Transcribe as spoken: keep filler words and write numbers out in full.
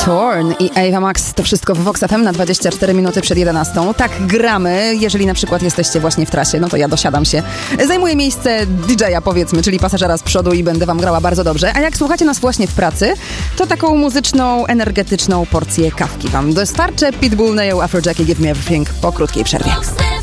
Torn i Ava Max, to wszystko w Vox F M na dwadzieścia cztery minuty przed jedenastą. Tak gramy, jeżeli na przykład jesteście właśnie w trasie, no to ja dosiadam się. Zajmuję miejsce D J a, powiedzmy, czyli pasażera z przodu i będę wam grała bardzo dobrze. A jak słuchacie nas właśnie w pracy, to taką muzyczną, energetyczną porcję kawki wam dostarczę. Pitbull, Neo, Afrojack i Give Me Everything po krótkiej przerwie.